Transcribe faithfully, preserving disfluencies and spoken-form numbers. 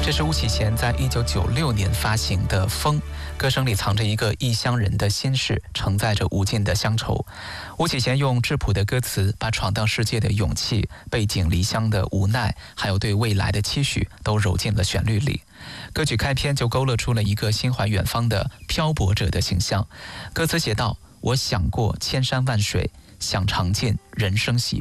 这是巫启贤在一九九六年发行的《风》，歌声里藏着一个异乡人的心事，承载着无尽的乡愁。巫启贤用质朴的歌词，把闯荡世界的勇气、背井离乡的无奈，还有对未来的期许，都揉进了旋律里。歌曲开篇就勾勒出了一个心怀远方的漂泊者的形象。歌词写道：我想过千山万水，想尝尽人生喜